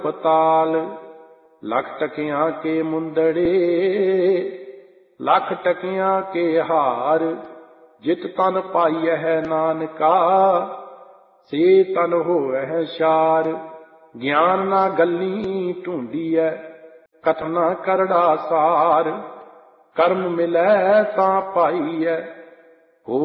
पताल। लख टकियां के मुंदड़े लख टकियां के हार। जित तन पाइयह नानका से तन होवह शार। ज्ञान ना गल्ली ढूंढीਐ कथना करड़ा सार। कर्म मिलै तां पाइयੈ